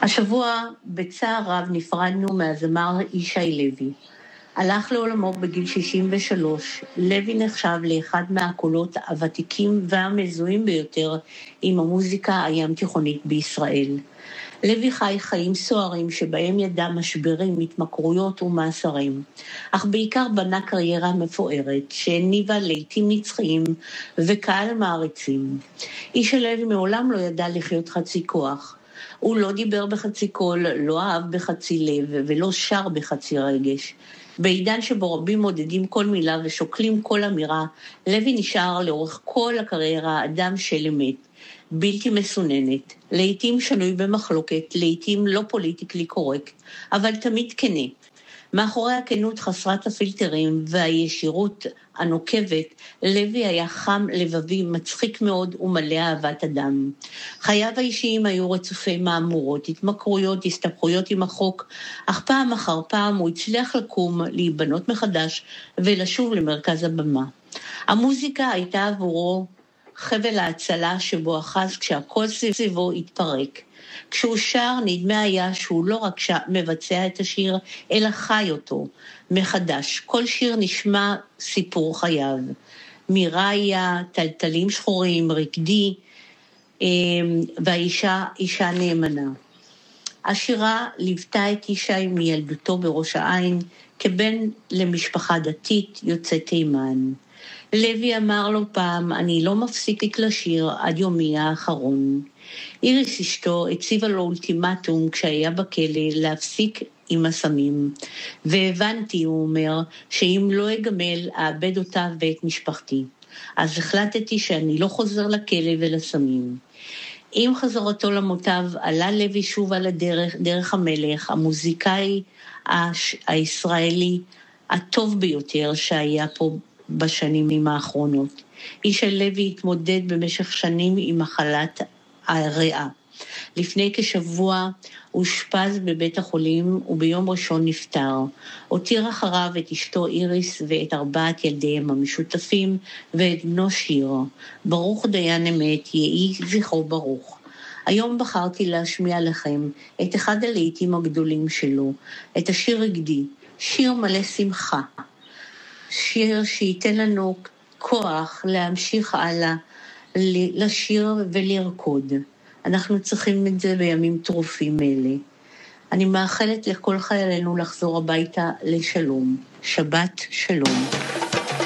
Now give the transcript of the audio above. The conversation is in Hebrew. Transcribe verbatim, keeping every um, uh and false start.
השבוע בצער רב נפרדנו מהזמר ישי לוי. הלך לעולמו בגיל שישים ושלוש. לוי נחשב לאחד מהקולות הוותיקים והמזוהים ביותר עם המוזיקה הים תיכונית בישראל. לוי חי חיים סוערים שבהם ידע משברים, התמכרויות ומאסרים, אך בעיקר בנה קריירה מפוארת שהניבה לעיתים נצחיים וקהל מעריצים. ישי לוי מעולם לא ידע לחיות חצי כוח. הוא לא דיבר בחצי קול, לא אהב בחצי לב ולא שר בחצי רגש. בעידן שבו רבים מודדים כל מילה ושוקלים כל אמירה, לוי נשאר לאורך כל הקריירה אדם של אמת, בלתי מסוננת, לעתים שנוי במחלוקת, לעתים לא פוליטיקלי קורקט, אבל תמיד כנה. מאחורי הכנות חסרת הפילטרים והישירות הנוקבת, לוי היה חם לבבי, מצחיק מאוד ומלא אהבת אדם. חייו האישיים היו רצופי מאמורות, התמכרויות, הסתבכויות עם החוק, אך פעם אחר פעם הוא הצליח לקום, להיבנות מחדש ולשוב למרכז הבמה. המוזיקה הייתה עבורו חבל ההצלה שבו אחז כשהכל סביבו התפרק. כשהוא שר נדמה היה שהוא לא רק מבצע את השיר, אלא חי אותו מחדש. כל שיר נשמע סיפור חייו. מיריה, טלטלים שחורים, רקדי, והאישה אישה נאמנה. השירה ליוותה את ישי מילדותו בראש העין, כבן למשפחה דתית יוצאת תימן. לוי אמר לו פעם, אני לא מפסיק לשיר עד יומי האחרון. איריס אשתו הציבה לו אולטימטום כשהיה בכלא להפסיק עם הסמים. והבנתי, הוא אומר, שאם לא אגמל, אאבד אותה ואת משפחתי. אז החלטתי שאני לא חוזר לכלא ולסמים. עם חזרתו למוטב, עלה לוי שוב על הדרך, דרך המלך, המוזיקאי הישראלי הטוב ביותר שהיה פה בשנים האחרונות. ישי לוי התמודד במשך שנים עם מחלת הריאה. לפני כשבוע אושפז בבית החולים וביום ראשון נפטר. הותיר אחריו את אשתו איריס ואת ארבעת ילדיהם המשותפים ואת בנו שיר. ברוך דיין אמת, יהי זכרו ברוך. היום בחרתי להשמיע לכם את אחד הלהיטים הגדולים שלו, את השיר רגדי, שיר מלא שמחה. שיר שייתן לנו כוח להמשיך הלאה, לשיר ולרקוד. אנחנו צריכים את זה בימים טרופים אלה. אני מאחלת לכל חיילינו לחזור הביתה לשלום. שבת שלום.